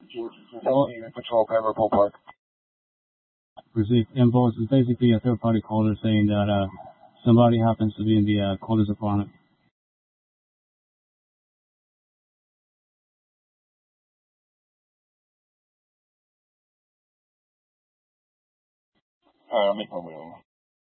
Unit Patrol, Pembroke Park. Received info. It's basically a third-party caller saying that somebody happens to be in the caller's apartment. Alright, I'll make my way over.